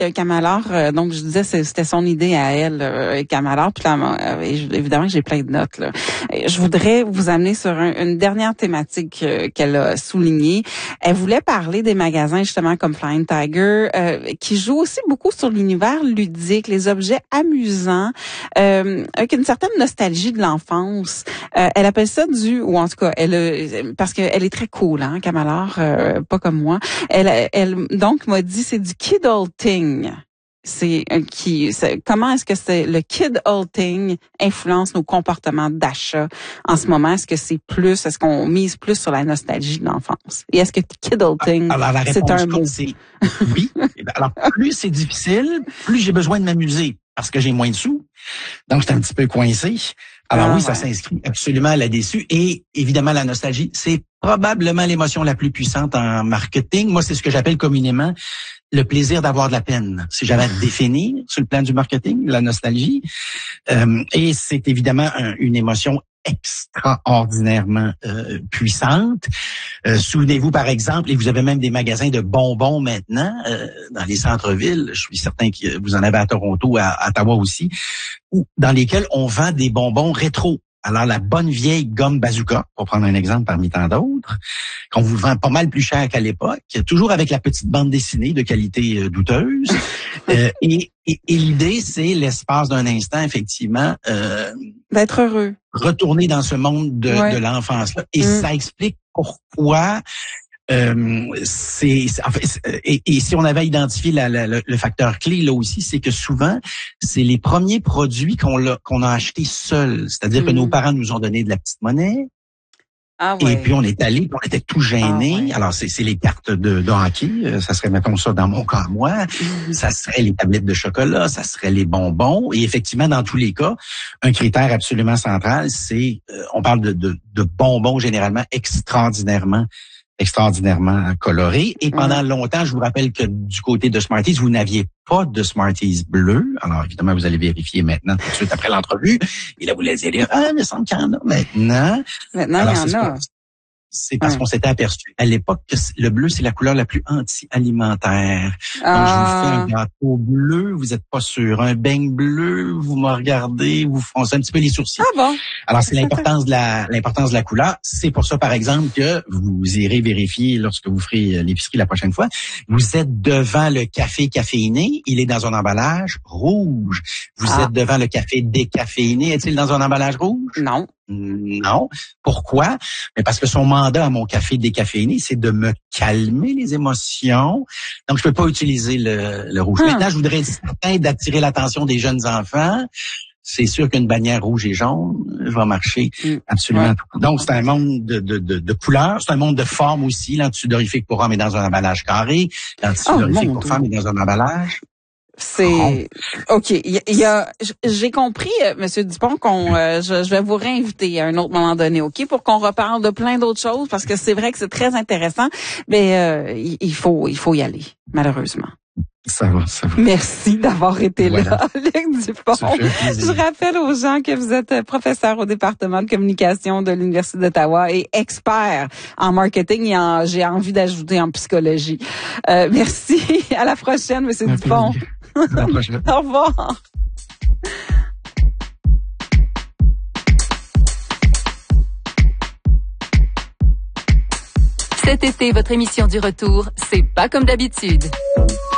Camalard, donc je disais c'était son idée à elle, Camalard. Puis là, évidemment que j'ai plein de notes là. Je voudrais vous amener sur une dernière thématique qu'elle a soulignée. Elle voulait parler des magasins justement comme Flying Tiger, qui jouent aussi beaucoup sur l'univers ludique, les objets amusants, avec une certaine nostalgie de l'enfance. Elle appelle ça ou en tout cas, parce qu'elle est très cool, hein, Camalard, pas comme moi. Elle donc m'a dit c'est du kidulting. Comment est-ce que le kidulting influence nos comportements d'achat en ce moment? Est-ce qu'on mise plus sur la nostalgie de l'enfance? Et est-ce que kidulting, c'est un mot? Oui. Alors, plus c'est difficile, plus j'ai besoin de m'amuser parce que j'ai moins de sous. Donc, j'étais un petit peu coincé. Alors ça s'inscrit absolument là-dessus. Et évidemment, la nostalgie, c'est probablement l'émotion la plus puissante en marketing. Moi, c'est ce que j'appelle communément le plaisir d'avoir de la peine. Si j'avais à définir sur le plan du marketing, la nostalgie. Et c'est évidemment une émotion extraordinairement puissante. Souvenez-vous, par exemple, et vous avez même des magasins de bonbons maintenant dans les centres-villes, je suis certain que vous en avez à Toronto, à Ottawa aussi, dans lesquels on vend des bonbons rétro. Alors, la bonne vieille gomme bazooka, pour prendre un exemple parmi tant d'autres, qu'on vous vend pas mal plus cher qu'à l'époque, toujours avec la petite bande dessinée de qualité douteuse. Et l'idée, c'est l'espace d'un instant, effectivement, d'être heureux. Retourner dans ce monde de l'enfance-là. Et ça explique pourquoi et si on avait identifié le facteur clé là aussi, c'est que souvent c'est les premiers produits qu'on a achetés seuls, c'est-à-dire que nos parents nous ont donné de la petite monnaie. Et puis on est allé, on était tout gênés. Alors c'est les cartes de hockey, ça serait mettons ça dans mon cas moi, ça serait les tablettes de chocolat, ça serait les bonbons. Et effectivement dans tous les cas, un critère absolument central, c'est on parle de bonbons généralement extraordinairement coloré. Et pendant longtemps, je vous rappelle que du côté de Smarties, vous n'aviez pas de Smarties bleu. Alors, évidemment, vous allez vérifier maintenant, tout de suite après l'entrevue. Et là, vous allez dire, il me semble qu'il y en a maintenant. Maintenant, il y en a. C'est parce qu'on s'était aperçu à l'époque que le bleu, c'est la couleur la plus anti-alimentaire. Donc, je vous fais un gâteau bleu, vous êtes pas sûr. Un beigne bleu, vous me regardez, vous froncez un petit peu les sourcils. Ah bon? Alors, c'est l'importance de la couleur. C'est pour ça, par exemple, que vous irez vérifier lorsque vous ferez l'épicerie la prochaine fois. Vous êtes devant le café caféiné. Il est dans un emballage rouge. Vous êtes devant le café décaféiné. Est-il dans un emballage rouge? Non. Non. Pourquoi? Mais parce que son mandat à mon café décaféiné, c'est de me calmer les émotions. Donc, je peux pas utiliser le rouge. Maintenant, je voudrais être certain d'attirer l'attention des jeunes enfants. C'est sûr qu'une bannière rouge et jaune va marcher absolument tout. Donc, c'est un monde de couleurs. C'est un monde de forme aussi. L'antisudorifique pour hommes est dans un emballage carré. L'antisudorifique pour femmes est dans un emballage. C'est OK. J'ai compris, Monsieur Dupont, je vais vous réinviter à un autre moment donné, OK, pour qu'on reparle de plein d'autres choses, parce que c'est vrai que c'est très intéressant, mais il faut y aller, malheureusement. Ça va. Merci d'avoir été là, Luc Dupont. Je rappelle aux gens que vous êtes professeur au département de communication de l'Université d'Ottawa et expert en marketing et j'ai envie d'ajouter en psychologie. Merci. À la prochaine, Monsieur Dupont. À la prochaine. Au revoir. Cet été, votre émission du retour, c'est pas comme d'habitude.